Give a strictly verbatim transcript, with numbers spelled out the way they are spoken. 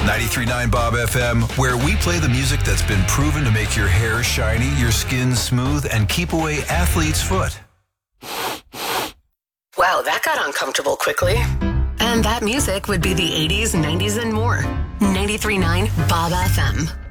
ninety-three point nine Bob F M, where we play the music that's been proven to make your hair shiny, your skin smooth, and keep away athlete's foot. Wow, that got uncomfortable quickly. And that music would be the eighties, nineties, and more. ninety-three point nine Bob F M.